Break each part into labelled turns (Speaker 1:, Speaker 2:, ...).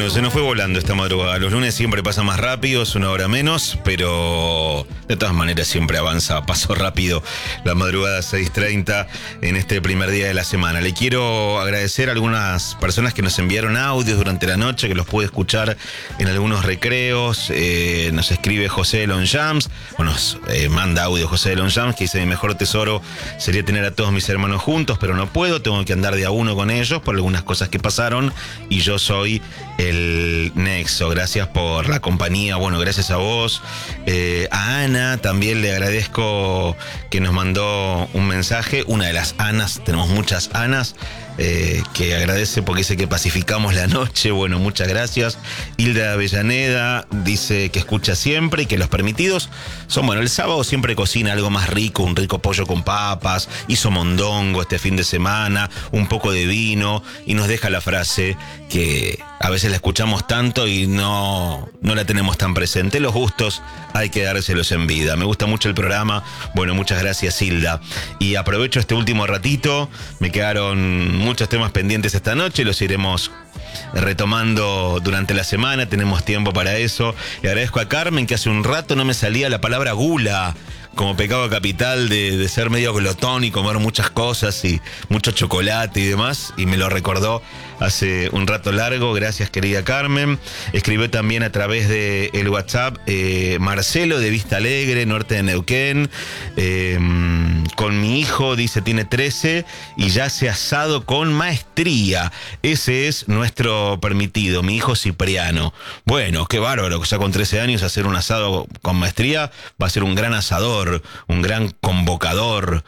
Speaker 1: Bueno, se nos fue volando esta madrugada. Los lunes siempre pasa más rápido, es una hora menos, pero de todas maneras siempre avanza a paso rápido la madrugada 6:30 en este primer día de la semana. Le quiero agradecer a algunas personas que nos enviaron audios durante la noche, que los pude escuchar en algunos recreos. Nos escribe José de Longchamps, bueno, nos manda audio José de Longchamps, que dice: mi mejor tesoro sería tener a todos mis hermanos juntos, pero no puedo, tengo que andar de a uno con ellos por algunas cosas que pasaron y yo soy el nexo. Gracias por la compañía, bueno, gracias a vos. A Ana también le agradezco que nos mandó un mensaje, una de las Anas, tenemos muchas Anas, que agradece porque dice que pacificamos la noche. Bueno, muchas gracias. Hilda Avellaneda dice que escucha siempre y que los permitidos son, bueno, el sábado siempre cocina algo más rico, un rico pollo con papas, hizo mondongo este fin de semana, un poco de vino, y nos deja la frase que a veces la escuchamos tanto y no la tenemos tan presente: los gustos hay que dárselos en vida. Me gusta mucho el programa. Bueno, muchas gracias, Hilda. Y aprovecho este último ratito, me quedaron muchos temas pendientes esta noche, los iremos retomando durante la semana, tenemos tiempo para eso. Le agradezco a Carmen, que hace un rato no me salía la palabra gula como pecado capital de ser medio glotón y comer muchas cosas y mucho chocolate y demás, y me lo recordó hace un rato largo. Gracias, querida Carmen. Escribió también a través de el WhatsApp Marcelo de Vista Alegre, norte de Neuquén. Con mi hijo, dice, tiene 13 y ya se ha asado con maestría. Ese es nuestro permitido, mi hijo Cipriano. Bueno, qué bárbaro, ya con 13 años hacer un asado con maestría. Va a ser un gran asador, un gran convocador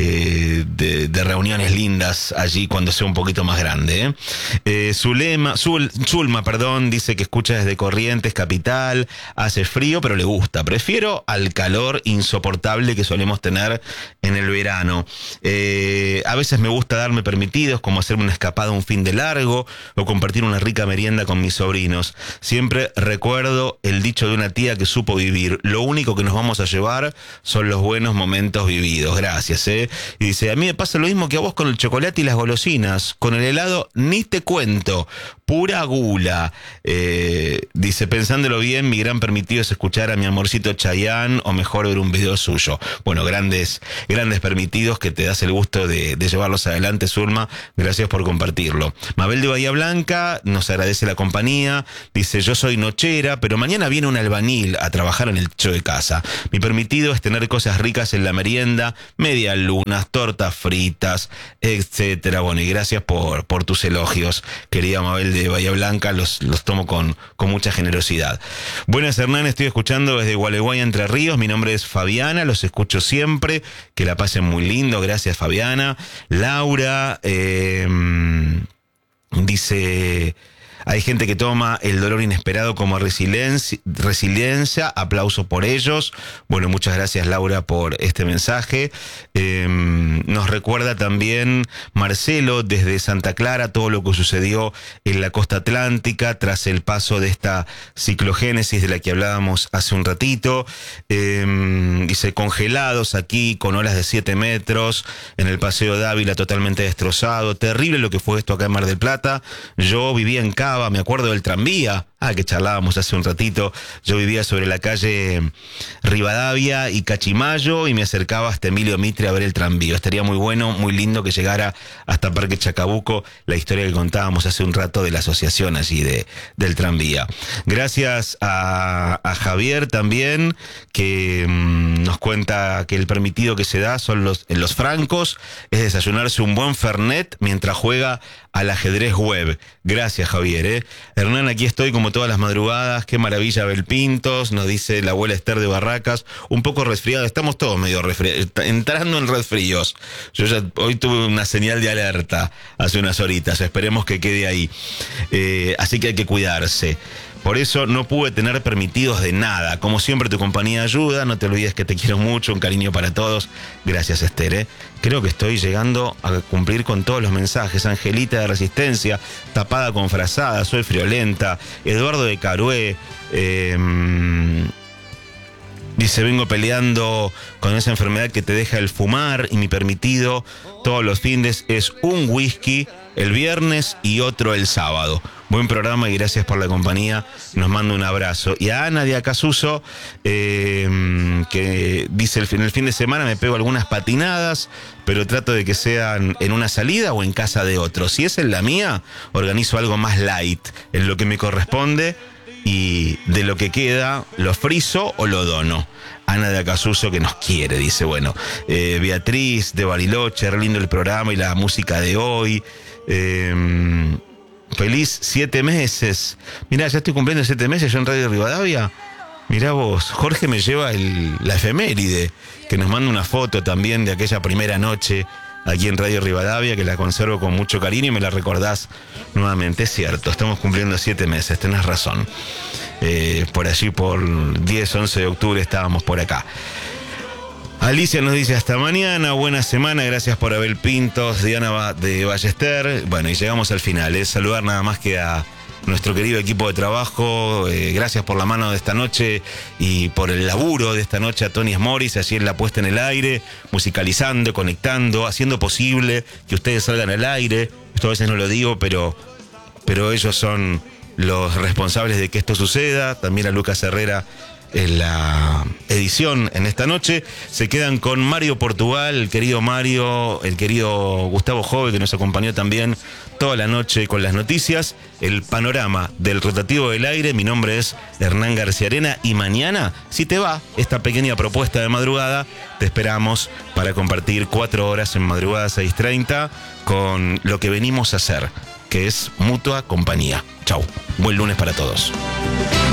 Speaker 1: de reuniones lindas allí cuando sea un poquito más grande. Zulma, dice que escucha desde Corrientes, capital. Hace frío, pero le gusta. Prefiero al calor insoportable que solemos tener en el verano. A veces me gusta darme permitidos, como hacerme una escapada un fin de largo o compartir una rica merienda con mis sobrinos. Siempre recuerdo el dicho de una tía que supo vivir: lo único que nos vamos a llevar son los buenos momentos vividos. Gracias, Y dice: a mí me pasa lo mismo que a vos con el chocolate y las golosinas. Con el helado ni te cuento, pura gula. Dice: pensándolo bien, mi gran permitido es escuchar a mi amorcito Chayanne, o mejor ver un video suyo. Bueno, grandes permitidos que te das el gusto de llevarlos adelante, Zulma. Gracias por compartirlo. Mabel de Bahía Blanca nos agradece la compañía. Dice: yo soy nochera, pero mañana viene un albañil a trabajar en el techo de casa. Mi permitido es tener cosas ricas en la merienda, medialunas, tortas fritas, etcétera. Bueno, y gracias por tus elogios, querida Mabel de Bahía Blanca, los tomo con mucha generosidad. Buenas, Hernán, estoy escuchando desde Gualeguay, Entre Ríos. Mi nombre es Fabiana, los escucho siempre. Que la pasen muy lindo, gracias, Fabiana. Laura dice: hay gente que toma el dolor inesperado como resiliencia. Aplauso por ellos. Bueno, muchas gracias, Laura, por este mensaje. Nos recuerda también Marcelo desde Santa Clara todo lo que sucedió en la costa atlántica tras el paso de esta ciclogénesis de la que hablábamos hace un ratito. Dice: congelados aquí con olas de 7 metros en el Paseo Dávila, totalmente destrozado. Terrible lo que fue esto acá en Mar del Plata. Yo vivía en Cava, me acuerdo del tranvía, que charlábamos hace un ratito. Yo vivía sobre la calle Rivadavia y Cachimayo y me acercaba hasta Emilio Mitre a ver el tranvía. Estaría muy bueno, muy lindo que llegara hasta Parque Chacabuco la historia que contábamos hace un rato de la asociación allí del tranvía. Gracias a Javier también, que nos cuenta que el permitido que se da son en los francos, es desayunarse un buen Fernet mientras juega al ajedrez web. Gracias, Javier. Hernán, aquí estoy como todas las madrugadas. Qué maravilla, Belpintos, nos dice la abuela Esther de Barracas. Un poco resfriado, estamos todos medio resfriados, entrando en resfríos. Yo ya hoy tuve una señal de alerta hace unas horitas, esperemos que quede ahí. Así que hay que cuidarse. Por eso no pude tener permitidos de nada. Como siempre, tu compañía ayuda. No te olvides que te quiero mucho. Un cariño para todos. Gracias, Esther. Creo que estoy llegando a cumplir con todos los mensajes. Angelita de Resistencia, tapada con frazada, soy friolenta. Eduardo de Carué. Dice: vengo peleando con esa enfermedad que te deja el fumar y mi permitido todos los fines es un whisky el viernes y otro el sábado. Buen programa y gracias por la compañía. Nos manda un abrazo. Y a Ana de Acasuso, que dice, en el fin de semana me pego algunas patinadas, pero trato de que sean en una salida o en casa de otro. Si es en la mía, organizo algo más light, en lo que me corresponde, y de lo que queda, lo friso o lo dono. Ana de Acasuso, que nos quiere, dice, bueno. Beatriz de Bariloche, re lindo el programa y la música de hoy. Feliz 7 meses. Mirá, ya estoy cumpliendo 7 meses yo en Radio Rivadavia. Mirá vos, Jorge me lleva la efeméride, que nos manda una foto también de aquella primera noche aquí en Radio Rivadavia, que la conservo con mucho cariño y me la recordás nuevamente. Es cierto, estamos cumpliendo 7 meses, tenés razón. Por allí, por 10, 11 de octubre estábamos por acá. Alicia nos dice hasta mañana, buena semana, gracias por Abel Pintos, Diana de Ballester. Bueno, y llegamos al final. Saludar nada más que a nuestro querido equipo de trabajo. Gracias por la mano de esta noche y por el laburo de esta noche a Tony Smoris, allí en la puesta en el aire, musicalizando, conectando, haciendo posible que ustedes salgan al aire. Esto a veces no lo digo, pero ellos son los responsables de que esto suceda. También a Lucas Herrera en la edición en esta noche. Se quedan con Mario Portugal, el querido Mario, el querido Gustavo Jove, que nos acompañó también toda la noche con las noticias, el panorama del rotativo del aire. Mi nombre es Hernán García Arena y mañana, si te va esta pequeña propuesta de madrugada, te esperamos para compartir 4 horas en madrugada 6:30 con lo que venimos a hacer, que es mutua compañía. Chau, buen lunes para todos.